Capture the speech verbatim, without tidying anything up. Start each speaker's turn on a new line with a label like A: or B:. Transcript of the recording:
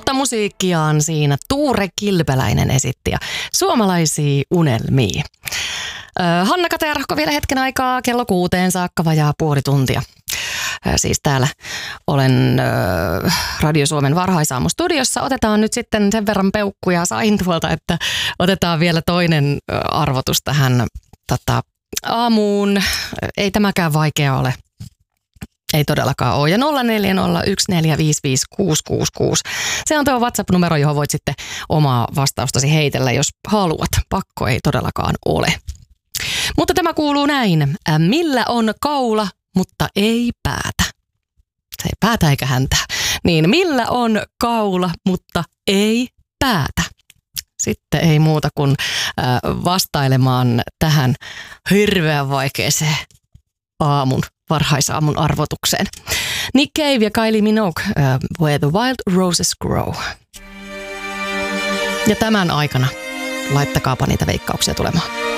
A: Uutta musiikkiaan siinä Tuure Kilpeläinen esitti ja Suomalaisia unelmia. Hanna Katerahko vielä hetken aikaa kello kuuteen saakka vajaa puoli tuntia. Siis täällä olen Radio Suomen varhaisaamu-studiossa. Otetaan nyt sitten sen verran peukkuja sain tuolta, että otetaan vielä toinen arvotus tähän tota, aamuun. Ei tämäkään vaikea ole. Ei todellakaan ole. Ja nolla neljä nolla yksi neljä viisi viisi kuusi kuusi kuusi. Se on tuo WhatsApp-numero, johon voit sitten omaa vastaustasi heitellä, jos haluat. Pakko ei todellakaan ole. Mutta tämä kuuluu näin. Millä on kaula, mutta ei päätä? Se ei päätä eikä häntä. Niin, millä on kaula, mutta ei päätä? Sitten ei muuta kuin vastailemaan tähän hirveän vaikeeseen aamun, varhaisaamun arvotukseen. Nick Cave ja Kylie Minogue, uh, Where the Wild Roses Grow. Ja tämän aikana laittakaapa niitä veikkauksia tulemaan.